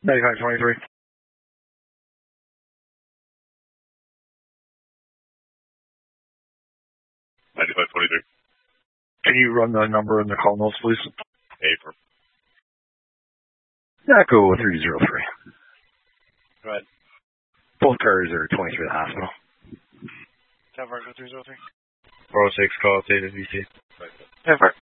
9523. 9523. Can you run the number in the call notes, please? Affirm. Echo 303. Go ahead. Both cars are 23 to the hospital. Echo 303. 406, call updated VC. Affirm.